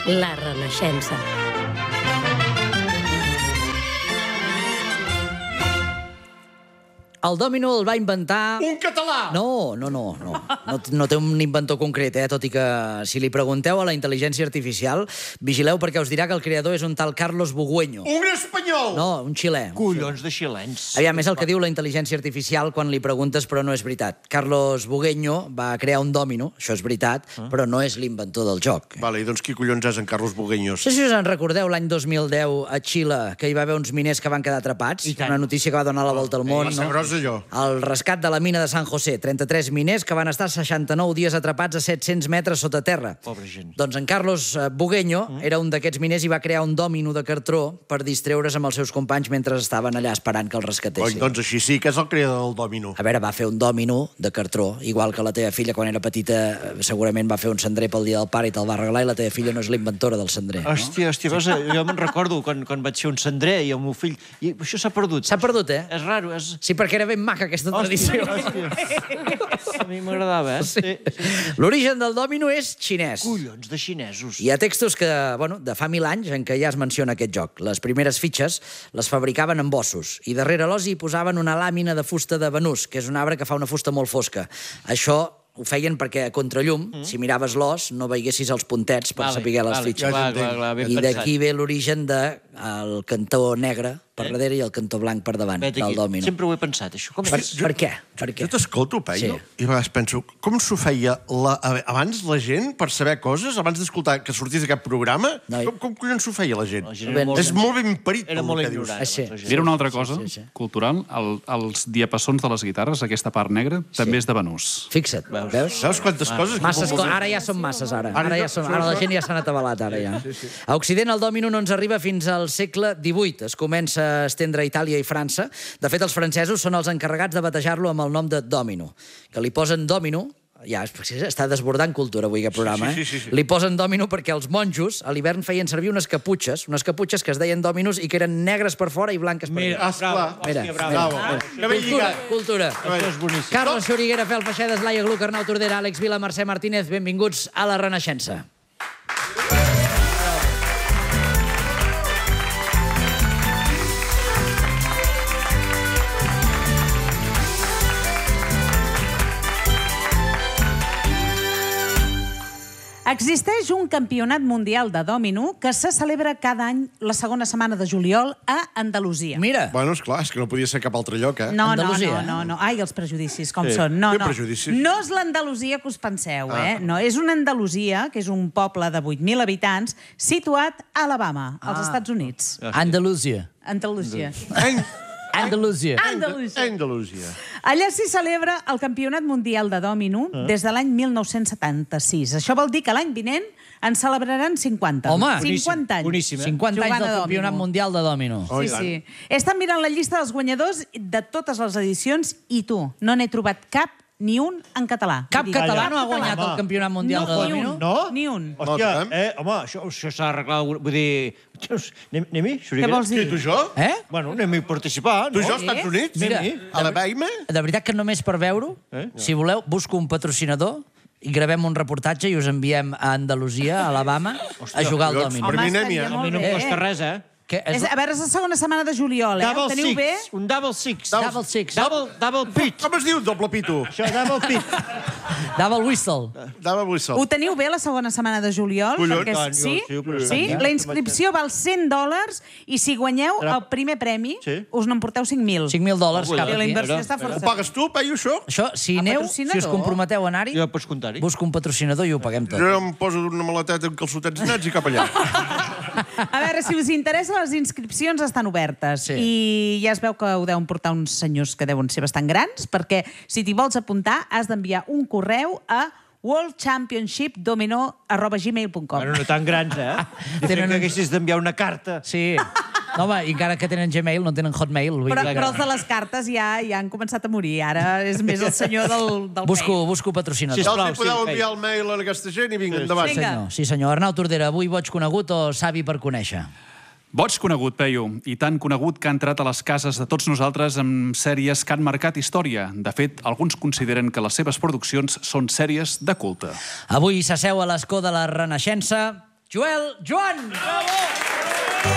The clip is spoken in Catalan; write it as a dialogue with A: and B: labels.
A: La Renaixença.
B: El dòmino el va inventar...
C: Un català!
B: No té un inventor concret, tot i que si li pregunteu a la intel·ligència artificial, vigileu perquè us dirà que el creador és un tal Carlos Bugueño.
C: Un espanyol!
B: No, un xilè.
D: Collons de xilens.
B: Aviam, és el que diu la intel·ligència artificial quan li preguntes, però no és veritat. Carlos Bugueño va crear un dòmino, això és veritat, però no és l'inventor del joc.
C: Vale, i doncs qui collons és en Carlos Bugueños?
B: No sé si us en recordeu l'any 2010 a Xile, que hi va haver uns miners que van quedar atrapats. Una notícia que va donar la volta al món.
C: Allò.
B: El rescat de la mina de San José. 33 miners que van estar 69 dies atrapats a 700 metres sota terra.
D: Pobra gent.
B: Doncs en Carlos Bugueño era un d'aquests miners i va crear un dòmino de cartró per distreure's amb els seus companys mentre estaven allà esperant que el rescatessin.
C: Doncs així sí que és el creador del dòmino.
B: A veure, va fer un dòmino de cartró, igual que la teva filla quan era petita segurament va fer un cendrer pel dia del pare i te'l va arreglar, i la teva filla no és l'inventora del cendrer.
D: Hòstia, jo me'n recordo quan vaig fer un cendrer i el meu fill... I això s'ha perdut.
B: S'ha perdut, eh?
D: És raro, és...
B: Sí, perquè era ben maca aquesta tradició.
D: A mi m'agradava, eh?
B: Sí. L'origen del dòmino és xinès.
D: Collons de xinesos.
B: Hi ha textos que, de fa 1000 anys en què ja es menciona aquest joc. Les primeres fitxes les fabricaven amb ossos i darrere l'os hi posaven una làmina de fusta de banús, que és un arbre que fa una fusta molt fosca. Això ho feien perquè a contrallum, si miraves l'os, no veiessis els puntets per saber les fitxes. I d'aquí ve l'origen del cantó negre per darrere i el cantó blanc per davant del dòmino.
D: Sempre ho he pensat, això.
B: Per què?
C: Jo t'escolto, Peyu, i a vegades penso, com s'ho feia abans la gent per saber coses, abans d'escoltar que sortís aquest programa? Com collons s'ho feia la gent? És molt ben parit
D: Era molt ignorant.
E: Era una altra cosa cultural. Els diapassons de les guitarres, aquesta part negra, també és de banús.
B: Fixa't, veus?
C: Veus quantes coses?
B: Ara ja són masses, ara. Ara la gent ja s'ha anat avalat, ara ja. A Occident el dòmino no ens arriba fins al segle XVIII. Es comença a estendre a Itàlia i França. De fet, els francesos són els encarregats de batejar-lo amb el nom de dòmino. Que li posen dòmino, ja està desbordant cultura avui aquest programa, li posen dòmino perquè els monjos a l'hivern feien servir unes caputxes que es deien dòminos i que eren negres per fora i blanques per dins. Mira, cultura. Carles Xuriguera, Fel Feixedes, Laia Gluck, Arnau Tordera, Àlex Vila, Mercè Martínez, benvinguts a la Renaixença.
F: Existeix un campionat mundial de dòmino que se celebra cada any la segona setmana de juliol a Andalusia.
B: Mira.
C: Bueno, esclar, és que no podia ser cap altre lloc, eh?
F: No. Ai, els prejudicis, com són. No és l'Andalusia que us penseu, eh? No, és una Andalusia, que és un poble de 8.000 habitants, situat a Alabama, als Estats Units.
B: Andalusia.
F: Andalusia. Allà s'hi celebra el Campionat Mundial de Dòmino des de l'any 1976. Això vol dir que l'any vinent en celebraran 50.
B: Home,
F: 50 anys.
B: Boníssim, 50 anys del Campionat Mundial de Dòmino.
F: Sí. He estat mirant la llista dels guanyadors de totes les edicions i tu, no n'he trobat cap ni un en català.
B: Cap català no ha guanyat el Campionat Mundial de Dòmino?
F: No, ni un.
D: Hòstia, home, això s'ha d'arreglar. Vull dir, anem-hi, Xuriguera?
F: Què vols dir?
C: Tu i jo?
D: Bueno, anem-hi a participar.
C: Tu i jo, als Estats Units?
B: Mira,
C: a la Baima?
B: de veritat que només per veure-ho, si voleu, busco un patrocinador i gravem un reportatge i us enviem a Andalusia, a Alabama, a jugar al dòmino.
C: Per mi anem-hi,
D: A mi no em costa res, eh?
F: A veure, és la segona setmana de juliol, eh? Ho teniu bé?
D: Un double six.
B: Double six.
D: Double pitch.
C: Com es diu doble pito?
D: Això, double pitch.
B: Double whistle.
C: Double whistle.
F: Ho teniu bé la segona setmana de juliol? Sí? La inscripció val $100 i si guanyeu el primer premi us n'emporteu $5.000.
B: $5.000 cada
F: La
B: dia.
F: inversió està força.
C: Ho pagues tu, Peyu, això?
B: Això, si aneu, si us comprometeu a anar-hi,
D: Jo pots comptar-hi.
B: busco un patrocinador i ho paguem tot.
C: Jo em poso una maleteta amb calçotets nets i cap allà.
F: A veure, si us interessa, les inscripcions estan obertes. I ja es veu que ho deuen portar uns senyors que deuen ser bastant grans, perquè si t'hi vols apuntar has d'enviar un correu a worldchampionshipdomino@gmail.com.
D: Bueno, no tan grans, eh? Tenen que haguessis d'enviar una carta.
B: Sí. No, home, i encara que tenen Gmail, no tenen Hotmail.
F: Però els de les cartes ja han començat a morir. Ara és més el senyor del mail.
B: Busco patrocinador.
C: Ja els podeu enviar el mail a aquesta gent i vinga, endavant.
B: Sí, senyor. Arnau Tordera, avui boig conegut o savi per conèixer?
E: Boig conegut, Peyu, i tan conegut que ha entrat a les cases de tots nosaltres amb sèries que han marcat història. De fet, alguns consideren que les seves produccions són sèries de culte.
B: Avui s'asseu a l'escó de la Renaixença Joan!